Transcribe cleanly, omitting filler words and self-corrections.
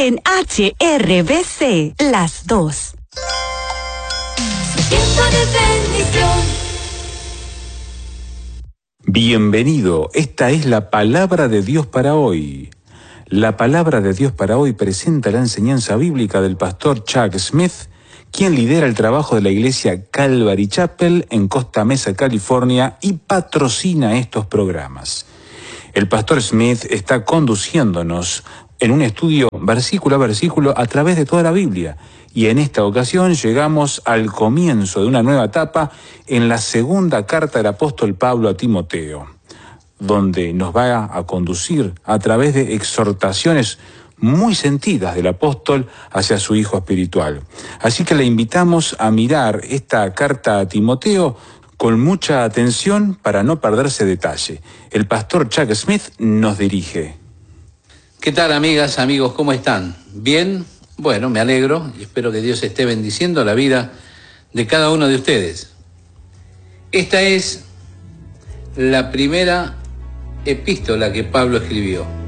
en HRBC, las dos. Tiempo de bendición. Bienvenido, esta es la palabra de Dios para hoy. La palabra de Dios para hoy presenta la enseñanza bíblica del pastor Chuck Smith, quien lidera el trabajo de la iglesia Calvary Chapel en Costa Mesa, California, y patrocina estos programas. El pastor Smith está conduciéndonos en un estudio versículo a versículo a través de toda la Biblia. Y en esta ocasión llegamos al comienzo de una nueva etapa en la segunda carta del apóstol Pablo a Timoteo, donde nos va a conducir a través de exhortaciones muy sentidas del apóstol hacia su hijo espiritual. Así que le invitamos a mirar esta carta a Timoteo con mucha atención para no perderse detalle. El pastor Chuck Smith nos dirige. ¿Qué tal, amigas, amigos? ¿Cómo están? ¿Bien? Bueno, me alegro y espero que Dios esté bendiciendo la vida de cada uno de ustedes. Esta es la primera epístola que Pablo escribió.